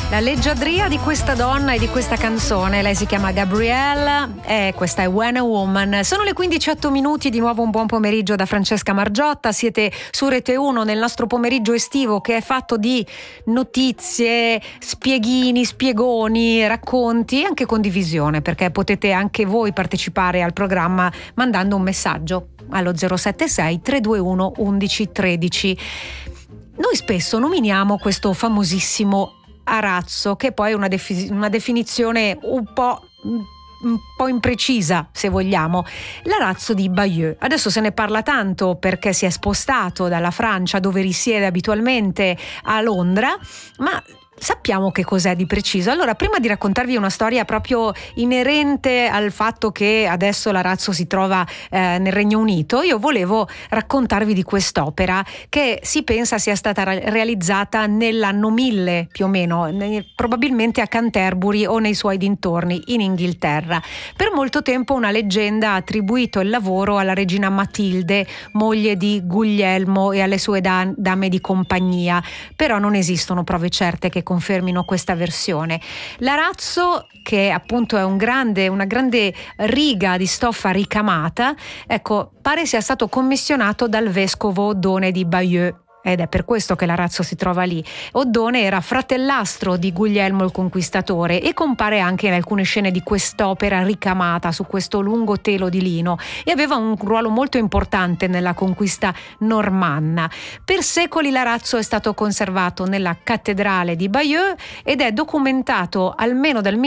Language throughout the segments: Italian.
La leggiadria di questa donna e di questa canzone, lei si chiama Gabrielle e questa è When a Woman. Sono le 15:08, di nuovo un buon pomeriggio da Francesca Margiotta. Siete su Rete 1 nel nostro pomeriggio estivo che è fatto di notizie, spieghini, spiegoni, racconti e anche condivisione, perché potete anche voi partecipare al programma mandando un messaggio allo 076 321 1113. Noi spesso nominiamo questo famosissimo arazzo, che poi è una definizione un po' imprecisa, se vogliamo, l'arazzo di Bayeux. Adesso se ne parla tanto perché si è spostato dalla Francia, dove risiede abitualmente, a Londra, ma sappiamo che cos'è di preciso. Allora, prima di raccontarvi una storia proprio inerente al fatto che adesso l'arazzo si trova nel Regno Unito, io volevo raccontarvi di quest'opera che si pensa sia stata realizzata nell'anno 1000 più o meno, probabilmente a Canterbury o nei suoi dintorni in Inghilterra. Per molto tempo una leggenda ha attribuito il lavoro alla regina Matilde, moglie di Guglielmo, e alle sue dame di compagnia, però non esistono prove certe che confermino questa versione. L'arazzo, che appunto è una grande riga di stoffa ricamata, ecco, pare sia stato commissionato dal vescovo Oddone di Bayeux. Ed è per questo che l'arazzo si trova lì. Oddone era fratellastro di Guglielmo il Conquistatore e compare anche in alcune scene di quest'opera ricamata su questo lungo telo di lino, e aveva un ruolo molto importante nella conquista normanna. Per secoli l'arazzo è stato conservato nella cattedrale di Bayeux ed è documentato almeno dal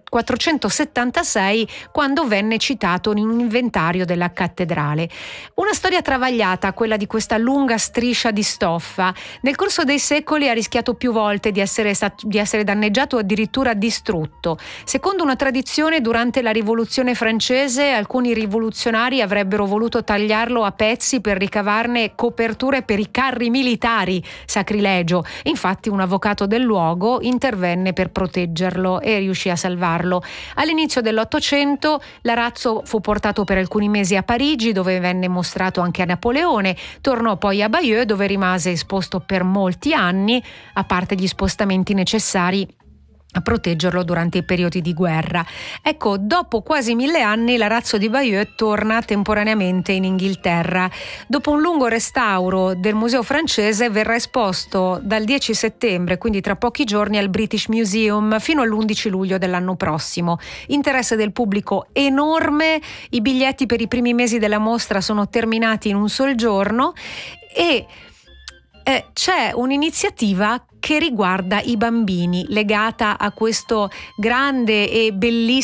1476, quando venne citato in un inventario della cattedrale. Una storia travagliata, quella di questa lunga striscia di stoffa. Nel corso dei secoli ha rischiato più volte di essere danneggiato o addirittura distrutto. Secondo una tradizione, durante la rivoluzione francese alcuni rivoluzionari avrebbero voluto tagliarlo a pezzi per ricavarne coperture per i carri militari. Sacrilegio. Infatti un avvocato del luogo intervenne per proteggerlo e riuscì a salvarlo. All'inizio dell'Ottocento l'arazzo fu portato per alcuni mesi a Parigi, dove venne mostrato anche a Napoleone. Tornò poi a Bayeux, dove rimase esposto per molti anni, a parte gli spostamenti necessari a proteggerlo durante i periodi di guerra. Ecco, dopo quasi 1000 anni l'arazzo di Bayeux torna temporaneamente in Inghilterra. Dopo un lungo restauro del museo francese verrà esposto dal 10 settembre, quindi tra pochi giorni, al British Museum fino all'11 luglio dell'anno prossimo. Interesse del pubblico enorme, i biglietti per i primi mesi della mostra sono terminati in un sol giorno e c'è un'iniziativa che riguarda i bambini, legata a questo grande e bellissimo